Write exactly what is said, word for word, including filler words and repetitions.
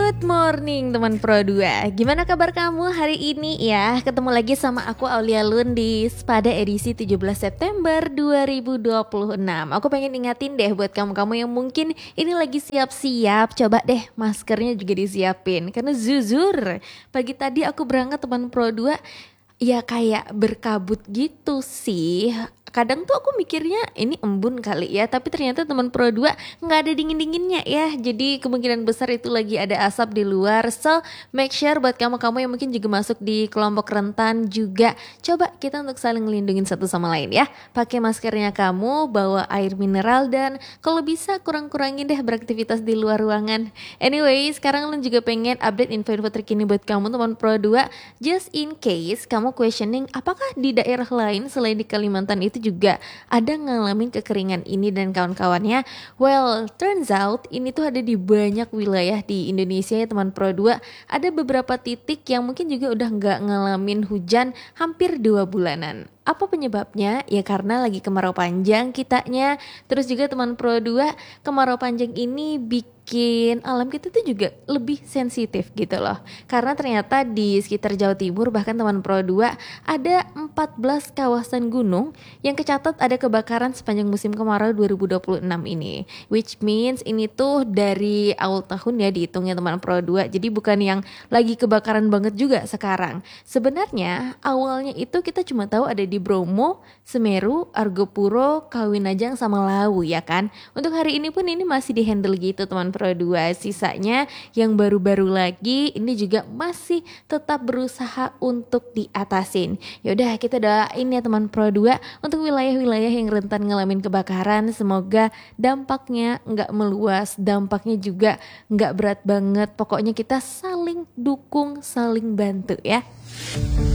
Good morning teman Pro dua. Gimana kabar kamu hari ini ya? Ketemu lagi sama aku Aulia Lun di pada edisi tujuh belas September dua ribu dua puluh enam. Aku pengen ingatin deh buat kamu-kamu yang mungkin ini lagi siap-siap, coba deh maskernya juga disiapin. Karena jujur, pagi tadi aku berangkat teman Pro dua, ya kayak berkabut gitu sih. Kadang tuh aku mikirnya ini embun kali ya, tapi ternyata teman Pro dua nggak ada dingin-dinginnya ya. Jadi kemungkinan besar itu lagi ada asap di luar. So make sure buat kamu-kamu yang mungkin juga masuk di kelompok rentan juga, coba kita untuk saling ngelindungin satu sama lain ya. Pakai maskernya kamu, bawa air mineral, dan kalau bisa kurang-kurangin deh beraktivitas di luar ruangan. Anyway, sekarang Lun juga pengen update info-info terkini buat kamu teman Pro dua. Just in case kamu questioning apakah di daerah lain selain di Kalimantan itu juga ada ngalamin kekeringan ini dan kawan-kawannya. Well, turns out ini tuh ada di banyak wilayah di Indonesia ya teman Pro dua. Ada beberapa titik yang mungkin juga udah nggak ngalamin hujan hampir dua bulanan. Apa penyebabnya? Ya karena lagi kemarau panjang kitanya. Terus juga teman Pro dua, kemarau panjang ini bikin alam kita tuh juga lebih sensitif gitu loh. Karena ternyata di sekitar Jawa Timur, bahkan teman Pro dua, ada empat belas kawasan gunung yang kecatat ada kebakaran sepanjang musim kemarau dua ribu dua puluh enam ini. Which means ini tuh dari awal tahun ya dihitungnya teman Pro dua. Jadi bukan yang lagi kebakaran banget juga sekarang. Sebenarnya awalnya itu kita cuma tahu ada di Bromo, Semeru, Argopuro, Kawinajang, sama Lawu ya kan. Untuk hari ini pun ini masih di handle gitu teman Pro dua. Sisanya yang baru-baru lagi ini juga masih tetap berusaha untuk diatasin. Yaudah kita doain ya teman Pro dua untuk wilayah-wilayah yang rentan ngalamin kebakaran. Semoga dampaknya nggak meluas, dampaknya juga nggak berat banget. Pokoknya kita saling dukung, saling bantu ya.